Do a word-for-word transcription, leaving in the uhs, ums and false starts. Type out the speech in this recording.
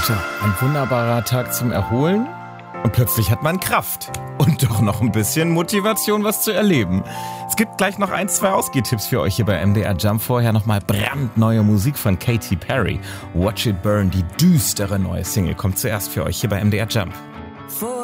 So, ein wunderbarer Tag zum Erholen. Und plötzlich hat man Kraft. Und doch noch ein bisschen Motivation, was zu erleben. Es gibt gleich noch ein, zwei Ausgehtipps für euch hier bei M D R Jump. Vorher nochmal brandneue Musik von Katy Perry. Watch It Burn, die düstere neue Single, kommt zuerst für euch hier bei M D R Jump.